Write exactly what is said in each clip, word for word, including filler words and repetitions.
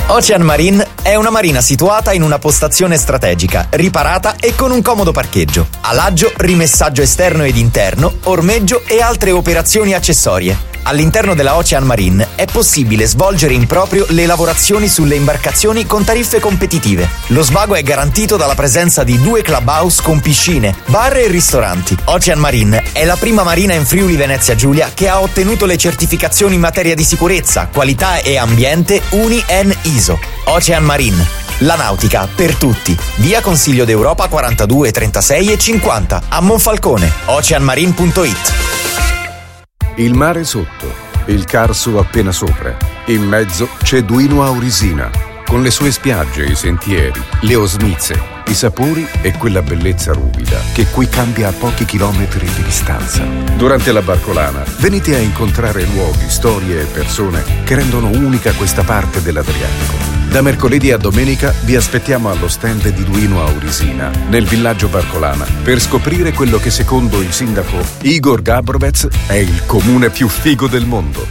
Ocean Marine è una marina situata in una postazione strategica, riparata e con un comodo parcheggio. Alaggio, rimessaggio esterno ed interno, ormeggio e altre operazioni accessorie. All'interno della Ocean Marine è possibile svolgere in proprio le lavorazioni sulle imbarcazioni con tariffe competitive. Lo svago è garantito dalla presenza di due clubhouse con piscine, bar e ristoranti. Ocean Marine è la prima marina in Friuli Venezia Giulia che ha ottenuto le certificazioni in materia di sicurezza, qualità e ambiente Uni N I S O. Ocean Marine, la nautica per tutti. Via Consiglio d'Europa quarantadue, trentasei e cinquanta a Monfalcone. ocean marine punto it. Il mare sotto, il Carso appena sopra. In mezzo c'è Duino Aurisina, con le sue spiagge, i sentieri, le osmize, i sapori e quella bellezza ruvida che qui cambia a pochi chilometri di distanza. Durante la Barcolana venite a incontrare luoghi, storie e persone che rendono unica questa parte dell'Adriatico. Da mercoledì a domenica vi aspettiamo allo stand di Duino Aurisina, nel villaggio Barcolana, per scoprire quello che secondo il sindaco Igor Gabrovec è il comune più figo del mondo.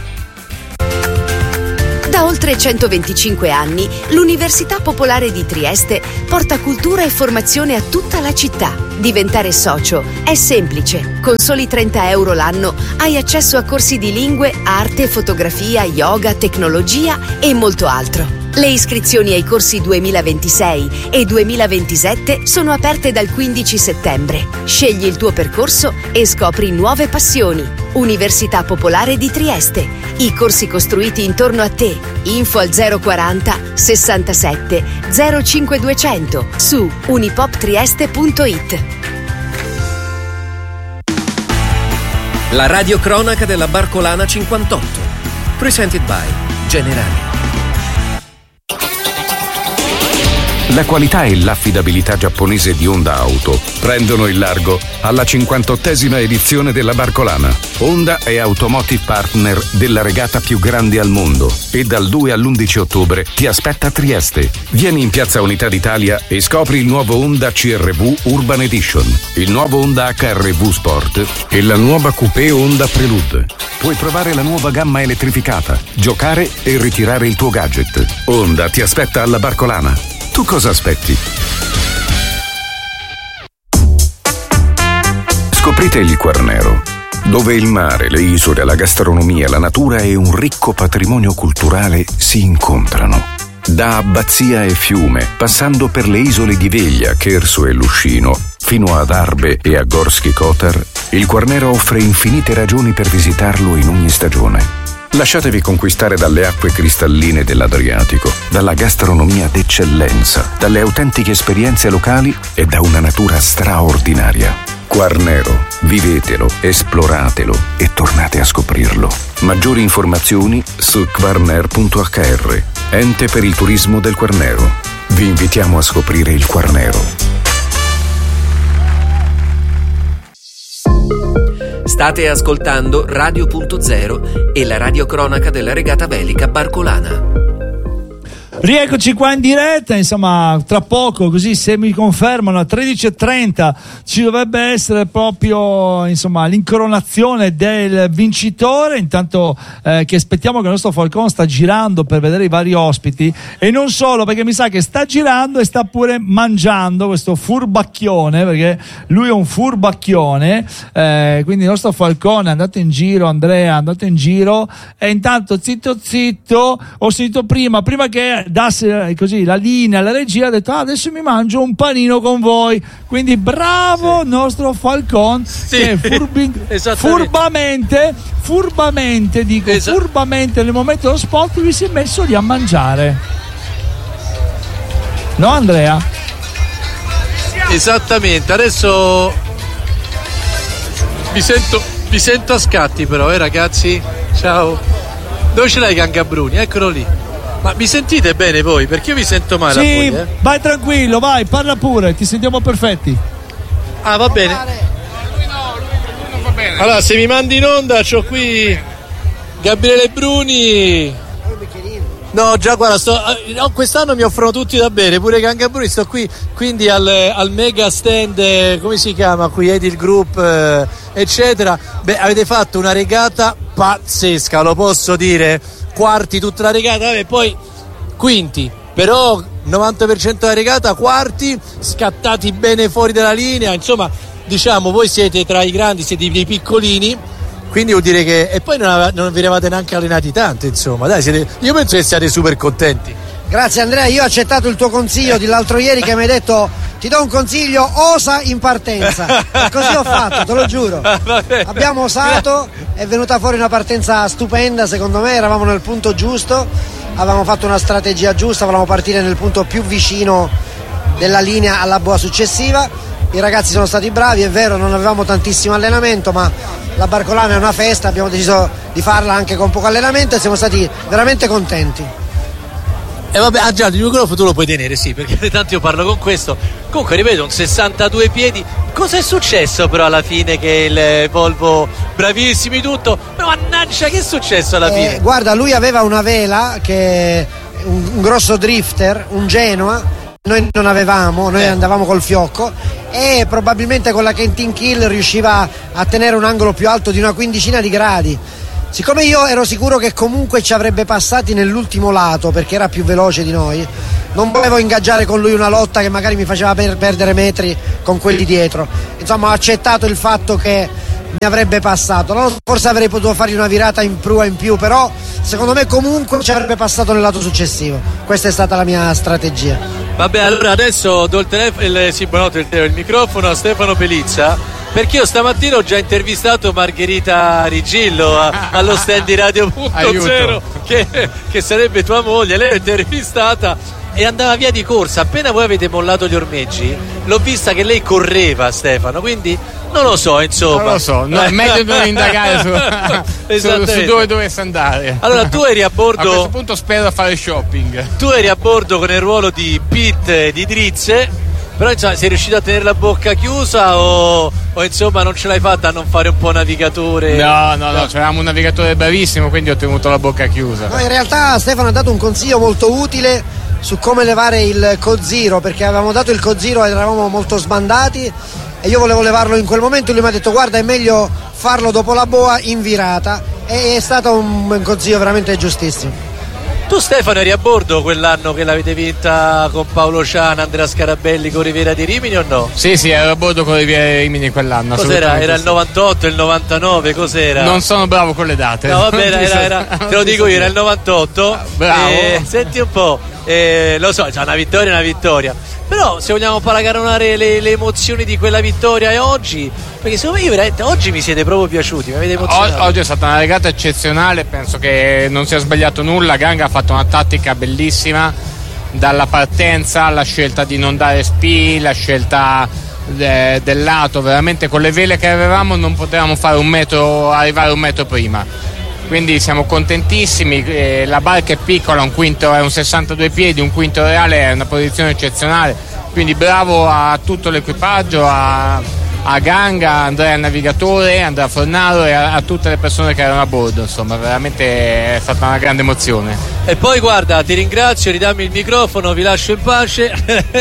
Da oltre centoventicinque anni, l'Università Popolare di Trieste porta cultura e formazione a tutta la città. Diventare socio è semplice. Con soli trenta euro l'anno hai accesso a corsi di lingue, arte, fotografia, yoga, tecnologia e molto altro. Le iscrizioni ai corsi duemilaventisei e duemilaventisette sono aperte dal quindici settembre. Scegli il tuo percorso e scopri nuove passioni. Università Popolare di Trieste. I corsi costruiti intorno a te. Info al zero quaranta sessantasette zero cinque duecento su unipoptrieste punto it. La radiocronaca della Barcolana cinquantotto. Presented by Generali. La qualità e l'affidabilità giapponese di Honda Auto prendono il largo alla cinquantottesima edizione della Barcolana. Honda è Automotive Partner della regata più grande al mondo e dal due all'undici ottobre ti aspetta a Trieste. Vieni in Piazza Unità d'Italia e scopri il nuovo Honda C R V Urban Edition, il nuovo Honda H R V Sport e la nuova Coupé Honda Prelude. Puoi provare la nuova gamma elettrificata, giocare e ritirare il tuo gadget. Honda ti aspetta alla Barcolana. Tu cosa aspetti? Scoprite il Quarnero, dove il mare, le isole, la gastronomia, la natura e un ricco patrimonio culturale si incontrano. Da Abbazia e Fiume, passando per le isole di Veglia, Cherso e Luscino, fino ad Arbe e a Gorski Kotar, il Quarnero offre infinite ragioni per visitarlo in ogni stagione. Lasciatevi conquistare dalle acque cristalline dell'Adriatico, dalla gastronomia d'eccellenza, dalle autentiche esperienze locali e da una natura straordinaria. Quarnero, vivetelo, esploratelo e tornate a scoprirlo. Maggiori informazioni su quarner punto h r, ente per il turismo del Quarnero. Vi invitiamo a scoprire il Quarnero. State ascoltando Radio Punto Zero e la radiocronaca della regata velica Barcolana. Rieccoci qua in diretta, insomma, tra poco, così se mi confermano, a tredici e trenta ci dovrebbe essere proprio, insomma, l'incoronazione del vincitore. Intanto eh, che aspettiamo che il nostro Falcon sta girando per vedere i vari ospiti, e non solo, perché mi sa che sta girando e sta pure mangiando questo furbacchione, perché lui è un furbacchione, eh, quindi il nostro Falcon è andato in giro, Andrea è andato in giro, e intanto zitto zitto ho sentito prima, prima che dasse così la linea alla regia, ha detto ah, adesso mi mangio un panino con voi, quindi bravo, sì, nostro Falcon, sì, che furbi, furbamente furbamente dico Esa- furbamente nel momento dello spot vi si è messo lì a mangiare, no Andrea? Esattamente, adesso mi sento mi sento a scatti però, eh ragazzi, ciao, dove ce l'hai Gangabruni? Eccolo lì. Ma mi sentite bene voi? Perché io vi sento male. Sì, a voi, eh? Vai tranquillo, vai, parla pure, ti sentiamo perfetti. Ah, va bene. Lui no, lui, lui non va bene. Allora, se mi mandi in onda, c'ho qui Gabriele Bruni. No, già guarda, sto, no, quest'anno mi offrono tutti da bere, pure Gangabruni, sto qui, quindi al, al mega stand, come si chiama qui, Edil Group, eh, eccetera. Beh, avete fatto una regata pazzesca, lo posso dire. Quarti tutta la regata, vabbè, poi quinti, però novanta per cento della regata quarti, scattati bene fuori dalla linea, insomma diciamo voi siete tra i grandi, siete dei piccolini, quindi vuol dire che e poi non, ave, non vi eravate neanche allenati tanto, insomma dai, siete, io penso che siate super contenti. Grazie Andrea, io ho accettato il tuo consiglio dell'altro ieri che mi hai detto ti do un consiglio, osa in partenza, e così ho fatto, te lo giuro. Abbiamo osato, è venuta fuori una partenza stupenda, secondo me eravamo nel punto giusto, avevamo fatto una strategia giusta, volevamo partire nel punto più vicino della linea alla boa successiva. I ragazzi sono stati bravi, è vero, non avevamo tantissimo allenamento, ma la Barcolana è una festa, abbiamo deciso di farla anche con poco allenamento e siamo stati veramente contenti. E eh vabbè, ah già, il microfono tu lo puoi tenere, sì, perché tanto io parlo con questo. Comunque, ripeto, un sessantadue piedi. Cosa è successo però alla fine che il Volvo, bravissimi tutto, ma mannaggia, che è successo alla fine? Eh, guarda, lui aveva una vela, che un, un grosso drifter, un Genoa, noi non avevamo, noi eh. andavamo col fiocco e probabilmente con la Kentin Kill riusciva a tenere un angolo più alto di una quindicina di gradi. Siccome io ero sicuro che comunque ci avrebbe passati nell'ultimo lato perché era più veloce di noi, non volevo ingaggiare con lui una lotta che magari mi faceva per perdere metri con quelli dietro. Insomma, ho accettato il fatto che mi avrebbe passato, no? Forse avrei potuto fargli una virata in prua in più, però secondo me comunque ci avrebbe passato nel lato successivo. Questa è stata la mia strategia. Vabbè, allora adesso do il telefono, il, sì, buonanotte, il, il microfono a Stefano Pelizza, perché io stamattina ho già intervistato Margherita Rigillo a, allo stand di Radio punto zero che, che sarebbe tua moglie. Lei l'ho intervistata e andava via di corsa. Appena voi avete mollato gli ormeggi l'ho vista che lei correva, Stefano, quindi non lo so, insomma. Non lo so, no, è meglio non indagare su, su, su dove dovesse andare. Allora tu eri a bordo, a questo punto spero fare shopping. Tu eri a bordo con il ruolo di Pit di Drizze, però insomma, sei riuscito a tenere la bocca chiusa o, o insomma non ce l'hai fatta a non fare un po' navigatore? No, no, no, c'eravamo un navigatore bravissimo, quindi ho tenuto la bocca chiusa. No, in realtà Stefano ha dato un consiglio molto utile su come levare il Coziro, perché avevamo dato il Coziro ed eravamo molto sbandati e io volevo levarlo in quel momento. Lui mi ha detto guarda, è meglio farlo dopo la boa in virata, e è stato un consiglio veramente giustissimo. Tu Stefano eri a bordo quell'anno che l'avete vinta con Paolo Ciana, Andrea Scarabelli con Riviera di Rimini o no? Sì, sì, ero a bordo con Riviera di Rimini quell'anno. Cos'era? Era il novantotto, il novantanove, cos'era? Non sono bravo con le date. No, vabbè, era, era, era, te lo dico io, era il novantotto. Bravo. Eh, senti un po', eh, lo so, c'è una vittoria è una vittoria. Però se vogliamo paragonare le, le emozioni di quella vittoria e oggi, perché secondo me io veramente oggi mi siete proprio piaciuti, mi avete emozionato. O- oggi è stata una regata eccezionale, penso che non sia sbagliato nulla. Ganga ha fatto una tattica bellissima, dalla partenza alla scelta di non dare spi, la scelta de- del lato, veramente con le vele che avevamo non potevamo fare un metro, arrivare un metro prima. Quindi siamo contentissimi, eh, la barca è piccola, un quinto è un sessantadue piedi, un quinto reale è una posizione eccezionale, quindi bravo a tutto l'equipaggio, a, a Ganga, a Andrea Navigatore, Andrea Fornaro e a, a tutte le persone che erano a bordo, insomma veramente è stata una grande emozione. E poi guarda, ti ringrazio, ridammi il microfono, vi lascio in pace.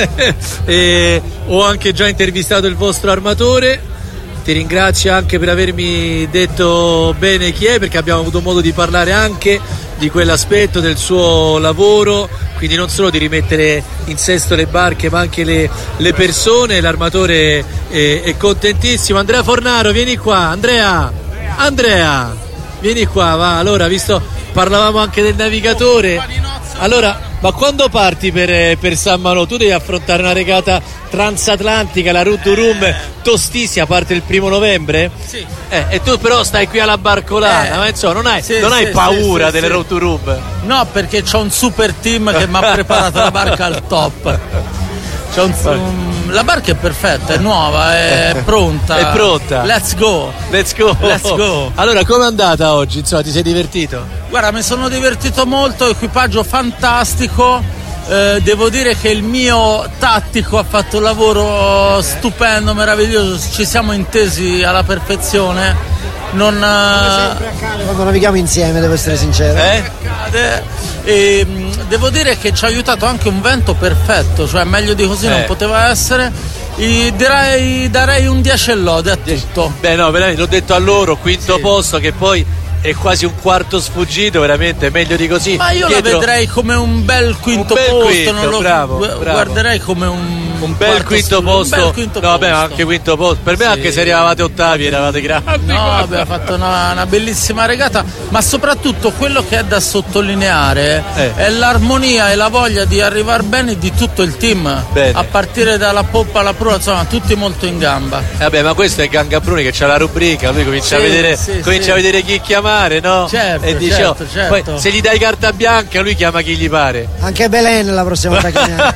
E ho anche già intervistato il vostro armatore. Ti ringrazio anche per avermi detto bene chi è, perché abbiamo avuto modo di parlare anche di quell'aspetto del suo lavoro, quindi non solo di rimettere in sesto le barche ma anche le, le persone. L'armatore è, è contentissimo. Andrea Fornaro, vieni qua. Andrea, Andrea, vieni qua, va. Allora, visto parlavamo anche del navigatore, allora, ma quando parti per, per San Malo? Tu devi affrontare una regata transatlantica, la Route du Rhum, tostissima, parte il primo novembre? Sì. Eh, e tu però stai qui alla Barcolana, eh, ma insomma non hai, sì, non hai sì, paura sì, delle sì. Route du Rhum? No, perché c'ho un super team che mi ha preparato la barca al top. C'è un, um, la barca è perfetta, è nuova, è pronta. È pronta. Let's go. Let's go. Let's go. Allora, com'è andata oggi? Insomma, ti sei divertito? Guarda, mi sono divertito molto, equipaggio fantastico. Eh, devo dire che il mio tattico ha fatto un lavoro stupendo, meraviglioso. Ci siamo intesi alla perfezione. Non sempre accade quando navighiamo insieme, devo essere sincero. Eh? Accade. E mh, devo dire che ci ha aiutato anche un vento perfetto, cioè meglio di così eh. non poteva essere. I, direi, darei un dieci e lode a tutto. Beh no, veramente l'ho detto a loro, quinto sì. posto, che poi è quasi un quarto sfuggito, veramente meglio di così. Ma io Dietro, la vedrei come un bel quinto un bel posto, quinto, non lo bravo, gu- bravo. guarderei come un, un bel quinto sfuggito, posto. un bel quinto no, vabbè, posto. anche quinto posto. Per me Sì. anche se eravate ottavi, eravate grandi. No, abbiamo fatto una, una bellissima regata, ma soprattutto quello che è da sottolineare Eh. è l'armonia e la voglia di arrivare bene di tutto il team. Bene. A partire dalla poppa alla prua, insomma, tutti molto in gamba. Eh, Vabbè, ma questo è Ganga Bruni che c'ha la rubrica, lui comincia Sì, a vedere sì, comincia sì. a vedere chi chiamare, no? Certo, e dice, certo, oh, certo. poi se gli dai carta bianca lui chiama chi gli pare. Anche Belen la prossima volta chiamiamo.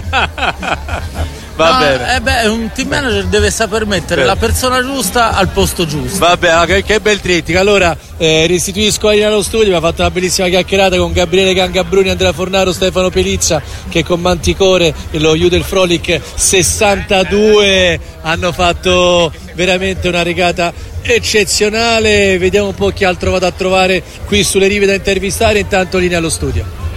Va No, bene. eh beh, un team manager deve saper mettere Beh. la persona giusta al posto giusto. Vabbè, che, che bel trittico. Allora eh, restituisco a Lina allo studio, mi ha fatto una bellissima chiacchierata con Gabriele Gangabruni, Andrea Fornaro, Stefano Pelizza, che con Manticore e lo Judel Frolic sessantadue hanno fatto veramente una regata eccezionale. Vediamo un po' chi altro vado a trovare qui sulle rive da intervistare. Intanto Linea allo studio.